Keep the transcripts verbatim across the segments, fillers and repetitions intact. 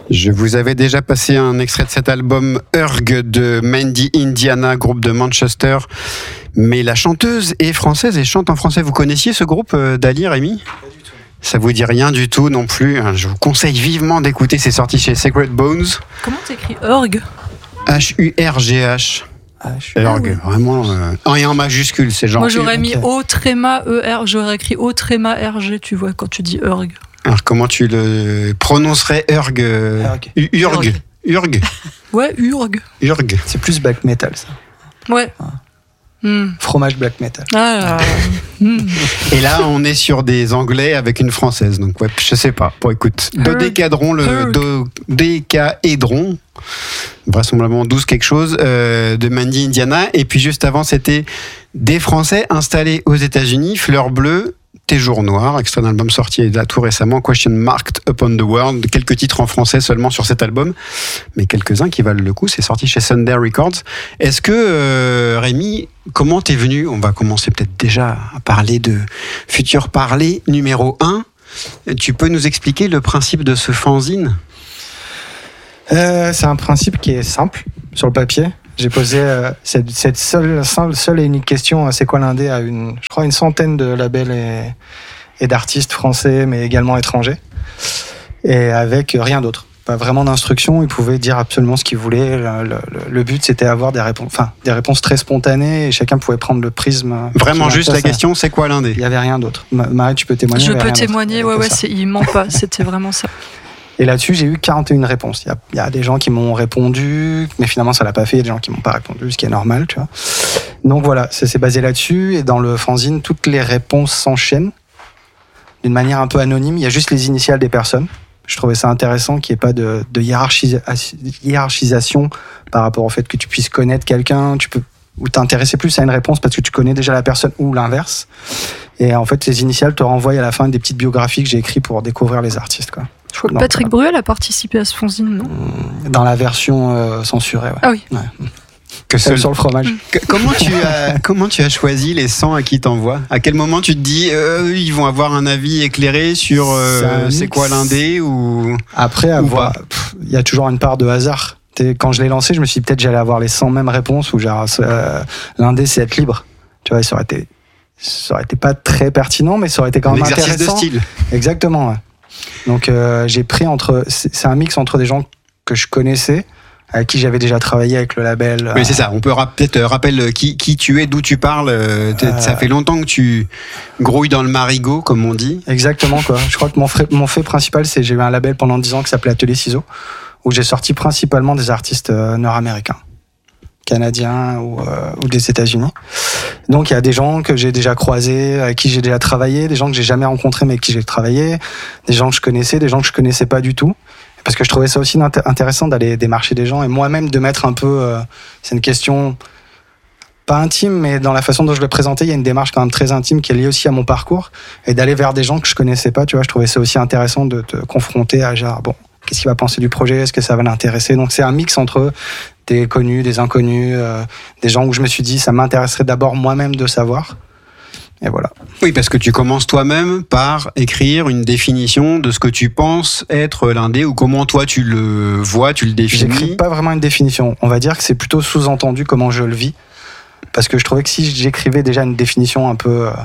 Je vous avais déjà passé un extrait de cet album Urg de Mandy Indiana, groupe de Manchester. Mais la chanteuse est française et chante en français. Vous connaissiez ce groupe, Dali, Rémi ? Pas du tout. Ça vous dit rien du tout non plus. Je vous conseille vivement d'écouter. C'est sorti chez Sacred Bones. Comment t'écris Urg ? H U R G H. Ah, je suis... Urg, vraiment. Euh... Et en majuscule, c'est genre. Moi, j'aurais mis ok. O tréma E R. J'aurais écrit O tréma R G, tu vois, quand tu dis Urg. Alors, comment tu le prononcerais, Urg euh, Urg. U- Urg. Urg. Ouais, Urg. Urg. C'est plus black metal, ça. Ouais. Ah. Hmm. Fromage black metal. Ah, hmm. Et là, on est sur des Anglais avec une Française. Donc, ouais, je sais pas. Bon, écoute, dodécadron, le Urg. dodécaédron, vraisemblablement douze quelque chose, euh, de Mandy Indiana. Et puis, juste avant, c'était des Français installés aux États-Unis, Fleur Bleue, Tes Jours Noirs, extrait d'un album sorti là tout récemment, Question Marked Upon the World. Quelques titres en français seulement sur cet album, mais quelques-uns qui valent le coup. C'est sorti chez Sunday Records. Est-ce que, euh, Rémi, comment t'es venu ? On va commencer peut-être déjà à parler de Futur Parler numéro un. Tu peux nous expliquer le principe de ce fanzine ? Euh, c'est un principe qui est simple sur le papier. J'ai posé euh, cette, cette seule, seule, seule et unique question, euh, c'est quoi l'indé, à une, je crois une centaine de labels et, et d'artistes français, mais également étrangers, et avec rien d'autre. Pas vraiment d'instruction, ils pouvaient dire absolument ce qu'ils voulaient. Le, le, le but, c'était d'avoir des réponses, enfin, des réponses très spontanées, et chacun pouvait prendre le prisme. Vraiment juste la question, c'est quoi l'indé ? Il n'y avait rien d'autre. Marie, tu peux témoigner. Je il y avait peux rien témoigner, d'autre. ouais, ouais, Ça. c'est, il ment pas, c'était vraiment ça. Et là-dessus, j'ai eu quarante et une réponses. Il y a, il y a des gens qui m'ont répondu, mais finalement, ça l'a pas fait. Il y a des gens qui m'ont pas répondu, ce qui est normal, tu vois. Donc voilà, ça s'est basé là-dessus. Et dans le fanzine, toutes les réponses s'enchaînent d'une manière un peu anonyme. Il y a juste les initiales des personnes. Je trouvais ça intéressant qu'il n'y ait pas de, de hiérarchisa- hiérarchisation par rapport au fait que tu puisses connaître quelqu'un, tu peux, ou t'intéresser plus à une réponse parce que tu connais déjà la personne, ou l'inverse. Et en fait, les initiales te renvoient à la fin des petites biographies que j'ai écrites pour découvrir les artistes, quoi. Je crois que Non, Patrick Bruel a participé à ce fanzine, non ? Dans la version euh, censurée, ouais. Ah oui. Ouais. Que Celle seul- sur le fromage. Que- Comment tu as comment tu as choisi les cent à qui t'envoies ? À quel moment tu te dis euh, eux, ils vont avoir un avis éclairé sur euh, C'est un c'est mix. quoi l'indé ou Après, Ou avoir, pas. pff, il y a toujours une part de hasard. T'es- Quand je l'ai lancé, je me suis dit peut-être j'allais avoir les cent mêmes réponses ou genre euh, l'indé c'est être libre. Tu vois, ça aurait été ça aurait été pas très pertinent, mais ça aurait été quand un même exercice de intéressant. style ? Exactement. Ouais. Donc euh, j'ai pris entre, c'est c'est un mix entre des gens que je connaissais, avec qui j'avais déjà travaillé avec le label. Oui, c'est ça. On peut ra- peut-être euh, rappeler qui, qui tu es, d'où tu parles. euh, t'es- Euh. Ça fait longtemps que tu grouilles dans le marigot, comme on dit. Exactement, quoi. Je crois que mon, fait, mon fait principal, c'est que j'ai eu un label pendant dix ans qui s'appelait Atelier Ciseaux, où j'ai sorti principalement des artistes euh, nord-américains, canadiens ou, euh, ou des États-Unis. Donc il y a des gens que j'ai déjà croisés, avec qui j'ai déjà travaillé, des gens que j'ai jamais rencontrés mais avec qui j'ai travaillé, des gens que je connaissais, des gens que je connaissais pas du tout. Parce que je trouvais ça aussi int- intéressant d'aller démarcher des gens et moi-même de mettre un peu. Euh, c'est une question pas intime, mais dans la façon dont je le présentais, il y a une démarche quand même très intime qui est liée aussi à mon parcours et d'aller vers des gens que je connaissais pas. Tu vois, je trouvais ça aussi intéressant de te confronter à genre bon, qu'est-ce qu'il va penser du projet, est-ce que ça va l'intéresser. Donc c'est un mix entre des connus, des inconnus, euh, des gens où je me suis dit ça m'intéresserait d'abord moi-même de savoir. Et voilà. Oui, parce que tu commences toi-même par écrire une définition de ce que tu penses être l'indé ou comment toi tu le vois, tu le J'écris définis. pas vraiment une définition. On va dire que c'est plutôt sous-entendu comment je le vis. Parce que je trouvais que si j'écrivais déjà une définition un peu, euh,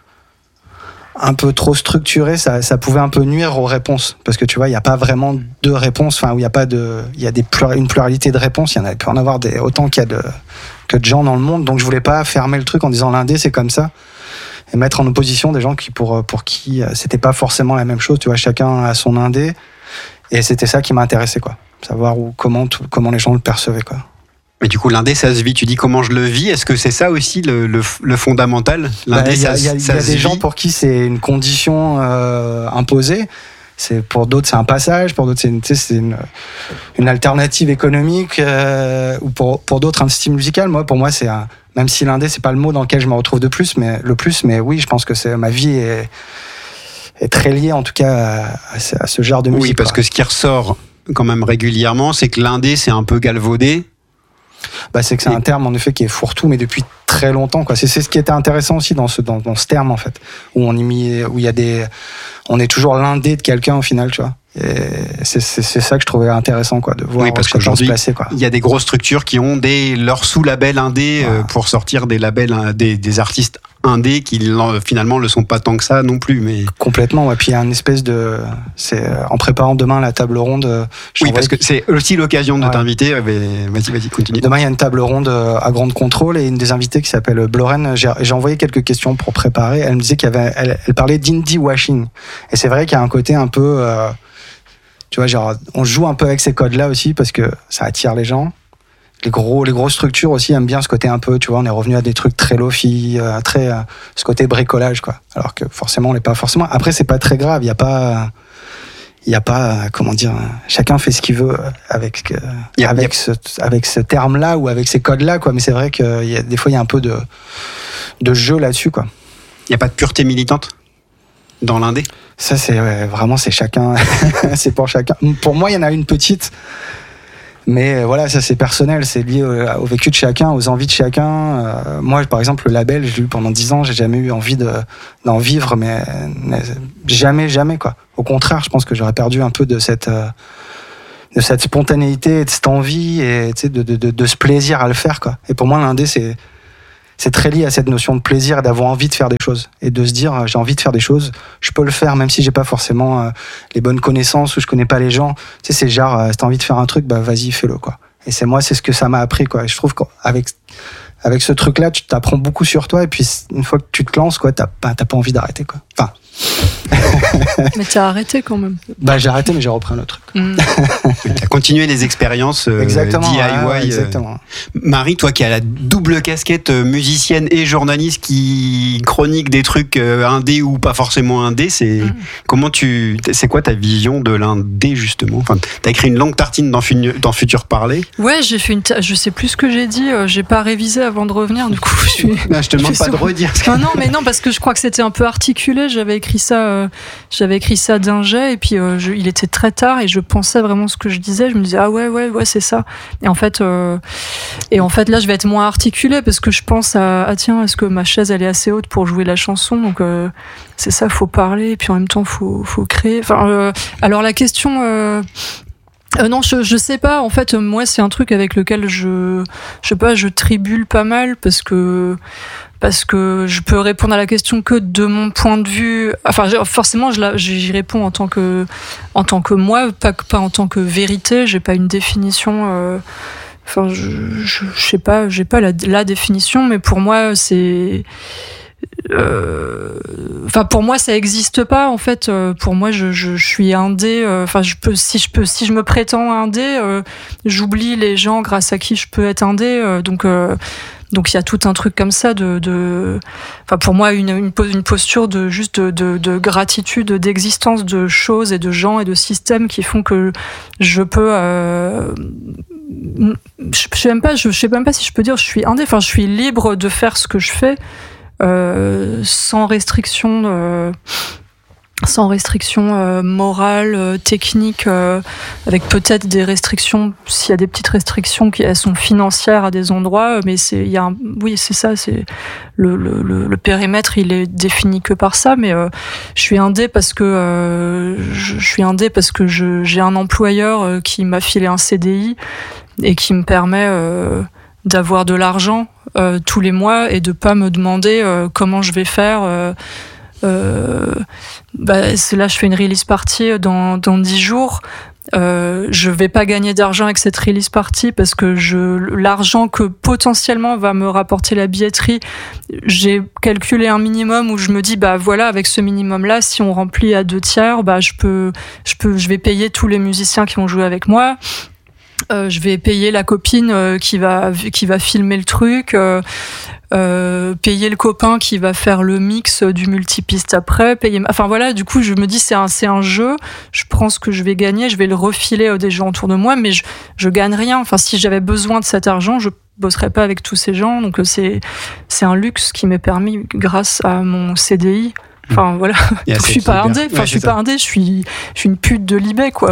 un peu trop structurée, ça, ça pouvait un peu nuire aux réponses. Parce que tu vois, il n'y a pas vraiment de réponses, enfin, où il y a pas de, il y a des plura- une pluralité de réponses. Il y en a, il peut en avoir des, autant qu'il y a de, que de gens dans le monde. Donc je voulais pas fermer le truc en disant l'indé c'est comme ça. Et mettre en opposition des gens qui, pour, pour qui euh, c'était pas forcément la même chose. Tu vois, chacun a son indé. Et c'était ça qui m'intéressait, quoi. Savoir où, comment, tout, comment les gens le percevaient, quoi. Mais du coup, l'indé, ça se vit. Tu dis comment je le vis. Est-ce que c'est ça aussi le, le, le fondamental ? L'indé, Bah, il y a, ça, il y a- il y ça a se des gens vit. pour qui c'est une condition euh, imposée. C'est, pour d'autres, c'est un passage. Pour d'autres, c'est une, tu sais, c'est une, une alternative économique. Euh, ou pour, pour d'autres, un style musical. Moi, pour moi, c'est un. Même si l'indé, c'est pas le mot dans lequel je me retrouve de plus, mais le plus. Mais oui, je pense que c'est ma vie est, est très liée, en tout cas, à, à ce, à ce genre de musique. Oui, parce quoi. que ce qui ressort quand même régulièrement, c'est que l'indé, c'est un peu galvaudé. Bah, c'est que c'est un terme en effet qui est fourre-tout, mais depuis très longtemps, quoi. C'est, c'est ce qui était intéressant aussi dans ce, dans, dans ce terme, en fait, où on y met, où il y a des, on est toujours l'indé de quelqu'un au final, tu vois. Et c'est, c'est, c'est ça que je trouvais intéressant, quoi, de voir oui, parce chacun qu'aujourd'hui, se placer, quoi. Il y a des grosses structures qui ont des, leurs sous-labels indés Voilà. euh, pour sortir des labels, des, des artistes indés qui finalement le sont pas tant que ça non plus. Mais... Complètement, ouais. Puis il y a une espèce de... C'est, euh, en préparant demain la table ronde... Je oui, parce que c'est aussi l'occasion de ouais. t'inviter. Mais vas-y, vas-y, continue. Demain, il y a une table ronde à Grande Contrôle et une des invitées qui s'appelle Bloren. J'ai, j'ai envoyé quelques questions pour préparer. Elle me disait qu'elle avait, elle, elle parlait d'indie washing. Et c'est vrai qu'il y a un côté un peu... Euh, tu vois, genre, on joue un peu avec ces codes-là aussi parce que ça attire les gens. Les, gros, les grosses structures aussi aiment bien ce côté un peu, tu vois, on est revenu à des trucs très lofi, euh, très, euh, ce côté bricolage, quoi. Alors que forcément, on n'est pas forcément. Après, c'est pas très grave, il n'y a pas. Il n'y a pas, comment dire, chacun fait ce qu'il veut avec, euh, yep, avec, yep. Ce, avec ce terme-là ou avec ces codes-là, quoi. Mais c'est vrai que y a, des fois, il y a un peu de, de jeu là-dessus, quoi. Il n'y a pas de pureté militante dans l'indé? Ça, c'est ouais, vraiment, c'est chacun. C'est pour chacun. Pour moi, il y en a une petite. Mais voilà, ça c'est personnel, c'est lié au, au vécu de chacun, aux envies de chacun. Euh, moi, par exemple, le label, je l'ai eu pendant dix ans, j'ai jamais eu envie de, d'en vivre, mais, mais jamais, jamais, quoi. Au contraire, je pense que j'aurais perdu un peu de cette, euh, de cette spontanéité, de cette envie, et de, de, de, de ce plaisir à le faire, quoi. Et pour moi, l'indé, c'est, c'est très lié à cette notion de plaisir et d'avoir envie de faire des choses. Et de se dire, j'ai envie de faire des choses, je peux le faire, même si j'ai pas forcément euh, les bonnes connaissances ou je connais pas les gens. Tu sais, c'est genre, euh, si t'as envie de faire un truc, bah vas-y, fais-le, quoi. Et c'est moi, c'est ce que ça m'a appris, quoi. Et je trouve qu'avec avec ce truc-là, tu t'apprends beaucoup sur toi, et puis une fois que tu te lances, quoi, t'as pas, t'as pas envie d'arrêter, quoi. Enfin. Mais t'as arrêté quand même. Bah j'ai arrêté, mais j'ai repris un autre truc. Mmh. T'as continué les expériences euh, exactement, D I Y. ouais, exactement. Euh. Marie, toi qui as la double casquette euh, musicienne et journaliste qui chronique des trucs euh, indé ou pas forcément indé, c'est mmh. comment tu, c'est quoi ta vision de l'indé justement? Enfin, t'as écrit une longue tartine dans, dans Futur Parler. Ouais, j'ai fait une, ta... je sais plus ce que j'ai dit. Euh, j'ai pas révisé avant de revenir. Du coup, je suis. Non, je te demande je pas sur... de redire. Non, non, mais non, parce que je crois que c'était un peu articulé. J'avais écrit ça. Euh, j'avais écrit ça d'un jet et puis euh, je, il était très tard et je pensais vraiment ce que je disais. Je me disais ah ouais ouais ouais c'est ça. Et en fait euh, et en fait là je vais être moins articulée parce que je pense à ah tiens est-ce que ma chaise elle est assez haute pour jouer la chanson, donc euh, c'est ça, faut parler et puis en même temps faut faut créer. Enfin euh, alors la question. Euh, Euh, non, je, je sais pas. En fait, moi, c'est un truc avec lequel je, je sais pas, je tribule pas mal parce que, parce que je peux répondre à la question que de mon point de vue. Enfin, forcément, je la, j'y réponds en tant que, en tant que moi, pas, pas en tant que vérité. J'ai pas une définition. Euh, enfin, je, je, je sais pas, j'ai pas la, la définition, mais pour moi, c'est. Enfin, euh, pour moi, ça existe pas. En fait, euh, pour moi, je, je, je suis indé. Enfin, euh, je peux, si je peux, si je me prétends indé, euh, j'oublie les gens grâce à qui je peux être indé. Euh, donc, euh, donc, il y a tout un truc comme ça de, de. Enfin, pour moi, une, une, une posture de juste de, de, de gratitude, d'existence de choses et de gens et de systèmes qui font que je peux. Euh, je, je sais même pas. Je, je sais même pas si je peux dire je suis indé. Enfin, je suis libre de faire ce que je fais. Euh, sans restriction, euh, sans restriction euh, morale, euh, technique, euh, avec peut-être des restrictions, s'il y a des petites restrictions qui elles sont financières à des endroits, mais c'est, il y a un, oui, c'est ça, c'est le, le, le, le périmètre, il est défini que par ça, mais euh, je suis indé parce que euh, je, je suis indé parce que je, j'ai un employeur euh, qui m'a filé un C D I et qui me permet euh, d'avoir de l'argent euh, tous les mois et de pas me demander euh, comment je vais faire. Euh, euh, bah, c'est là, je fais une release party dans dans dix jours. Euh, je vais pas gagner d'argent avec cette release party parce que je l'argent que potentiellement va me rapporter la billetterie, j'ai calculé un minimum où je me dis bah voilà, avec ce minimum là, si on remplit à deux tiers, bah je peux je peux je vais payer tous les musiciens qui vont jouer avec moi. Euh, je vais payer la copine euh, qui va qui va filmer le truc, euh, euh, payer le copain qui va faire le mix du multipiste après, payer. Enfin voilà, du coup je me dis c'est un c'est un jeu. Je prends ce que je vais gagner, je vais le refiler à des gens autour de moi, mais je je gagne rien. Enfin si j'avais besoin de cet argent, je bosserais pas avec tous ces gens. Donc c'est c'est un luxe qui m'est permis grâce à mon C D I. Enfin voilà, donc, je suis pas indé. Enfin ouais, je suis pas indé. Je suis je suis une pute de l'eBay quoi.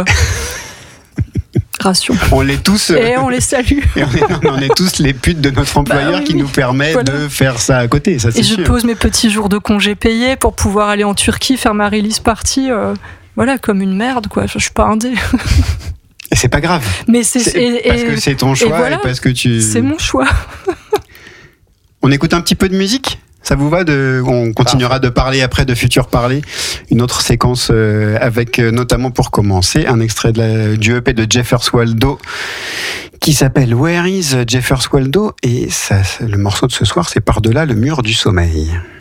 Ration. On l'est tous. Et on les salue. Et on, est, non, on est tous les putes de notre employeur bah, oui, qui nous permet voilà. de faire ça à côté. Ça, c'est et sûr. je pose mes petits jours de congé payés pour pouvoir aller en Turquie faire ma release party. Euh, voilà, comme une merde, quoi. Je suis pas indé. Et c'est pas grave. Mais c'est, c'est et, parce et, que c'est ton choix et, voilà, et parce que tu. C'est mon choix. On écoute un petit peu de musique ? Ça vous va de... On continuera Parfait. de parler après de Futur Parler. Une autre séquence euh, avec, euh, notamment pour commencer, un extrait de la, du E P de Jeffers Waldo qui s'appelle Where is Jeffers Waldo ? Et ça, le morceau de ce soir, c'est Par-delà le mur du sommeil.